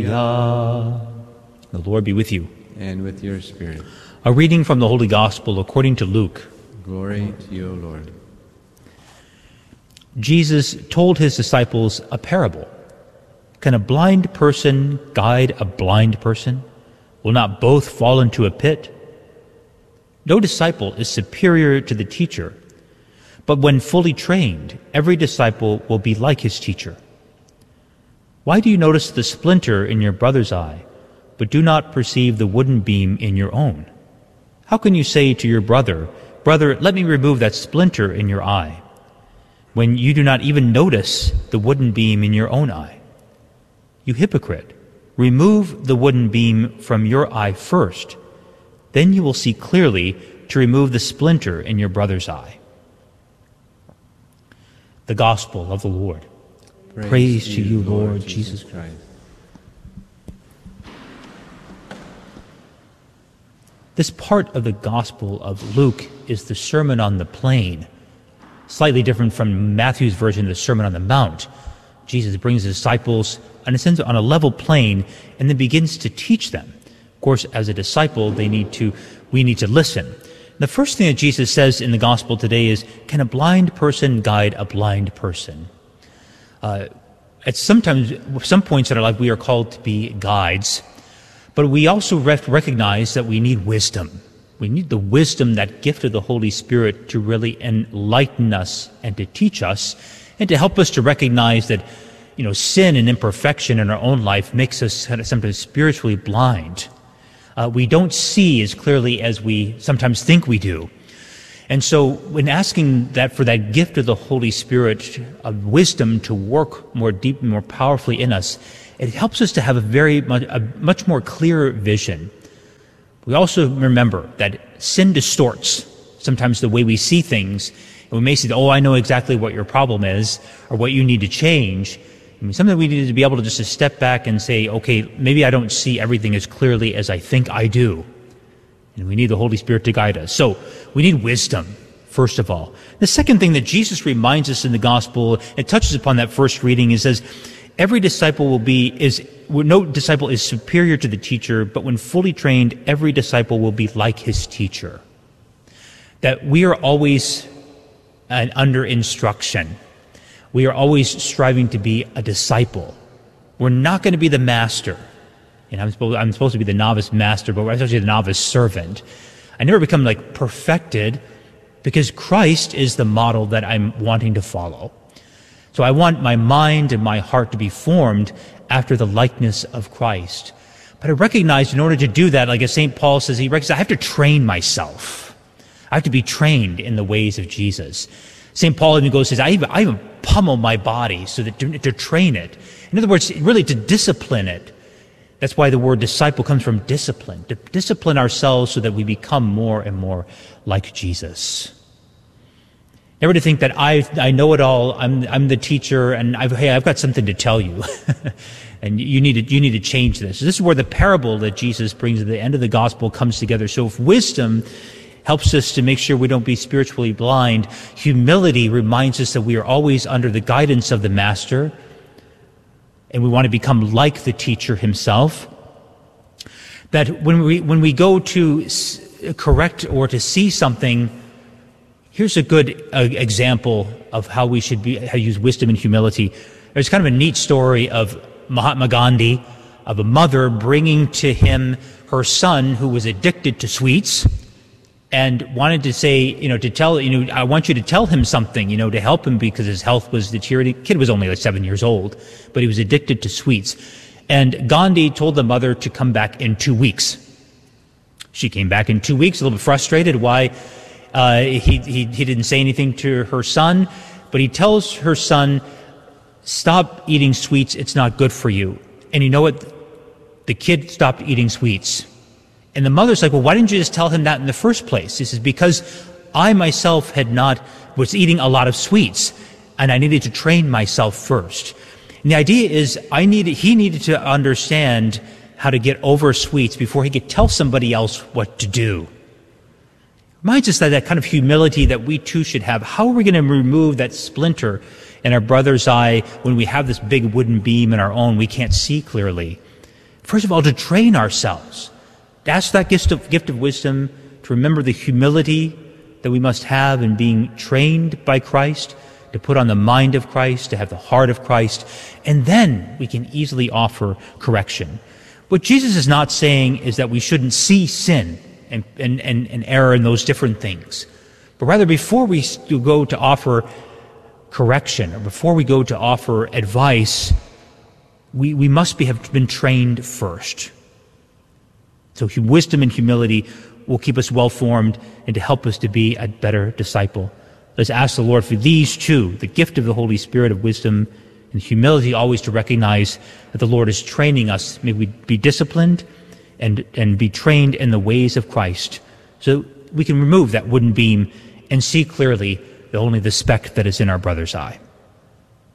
The Lord be with you. And with your spirit. A reading from the Holy Gospel according to Luke. Glory to you, O Lord. Jesus told his disciples a parable. Can a blind person guide a blind person? Will not both fall into a pit? No disciple is superior to the teacher, but when fully trained, every disciple will be like his teacher. Why do you notice the splinter in your brother's eye, but do not perceive the wooden beam in your own? How can you say to your brother, "Brother, let me remove that splinter in your eye," when you do not even notice the wooden beam in your own eye? You hypocrite, remove the wooden beam from your eye first, then you will see clearly to remove the splinter in your brother's eye. The Gospel of the Lord. Praise to you, Lord Jesus Christ. This part of the Gospel of Luke is the Sermon on the Plain, slightly different from Matthew's version of the Sermon on the Mount. Jesus brings his disciples, in a sense, on a level plane and then begins to teach them. Of course, as a disciple, we need to listen. The first thing that Jesus says in the Gospel today is, can a blind person guide a blind person? At some points in our life, we are called to be guides, but we also recognize that we need wisdom. We need the wisdom, that gift of the Holy Spirit, to really enlighten us and to teach us and to help us to recognize that, sin and imperfection in our own life makes us sometimes spiritually blind. We don't see as clearly as we sometimes think we do. And so when asking for that gift of the Holy Spirit of wisdom to work more deeply, more powerfully in us, it helps us to have a much more clear vision. We also remember that sin distorts sometimes the way we see things. And we may say, I know exactly what your problem is or what you need to change. Sometimes we need to be able to just step back and say, okay, maybe I don't see everything as clearly as I think I do. And we need the Holy Spirit to guide us. So we need wisdom, first of all. The second thing that Jesus reminds us in the Gospel, it touches upon that first reading, it says, no disciple is superior to the teacher, but when fully trained, every disciple will be like his teacher. That we are always under instruction. We are always striving to be a disciple. We're not going to be the master. And I'm supposed to be the novice master, but we're actually the novice servant. I never become perfected because Christ is the model that I'm wanting to follow. So I want my mind and my heart to be formed after the likeness of Christ. But I recognize in order to do that, like as St. Paul says, I have to train myself. I have to be trained in the ways of Jesus. St. Paul even says, I even pummel my body so that to train it. In other words, really to discipline it. That's why the word disciple comes from discipline, to discipline ourselves so that we become more and more like Jesus. Never to think that I know it all, I'm the teacher, and I've got something to tell you. And you need to change this. This is where the parable that Jesus brings at the end of the Gospel comes together. So if wisdom helps us to make sure we don't be spiritually blind, humility reminds us that we are always under the guidance of the Master, and we want to become like the teacher himself. That when we go to correct or to see something, here's a good example of how we should use wisdom and humility. There's kind of a neat story of Mahatma Gandhi, of a mother bringing to him her son who was addicted to sweets, and wanted to say, I want you to tell him something, to help him because his health was deteriorating. The kid was only 7 years old, but he was addicted to sweets. And Gandhi told the mother to come back in 2 weeks. She came back in 2 weeks, a little bit frustrated why he didn't say anything to her son, but he tells her son, stop eating sweets, it's not good for you. And you know what? The kid stopped eating sweets. And the mother's like, well, why didn't you just tell him that in the first place? He says, because I myself was eating a lot of sweets, and I needed to train myself first. And the idea is, he needed to understand how to get over sweets before he could tell somebody else what to do. Reminds us that kind of humility that we too should have. How are we going to remove that splinter in our brother's eye when we have this big wooden beam in our own we can't see clearly? first of all, to train ourselves. To ask that gift of wisdom, to remember the humility that we must have in being trained by Christ, to put on the mind of Christ, to have the heart of Christ, and then we can easily offer correction. What Jesus is not saying is that we shouldn't see sin and error in those different things. But rather, before we go to offer correction, or before we go to offer advice, we must have been trained first. So wisdom and humility will keep us well-formed and to help us to be a better disciple. Let's ask the Lord for these two, the gift of the Holy Spirit of wisdom and humility, always to recognize that the Lord is training us. May we be disciplined and be trained in the ways of Christ, so we can remove that wooden beam and see clearly only the speck that is in our brother's eye.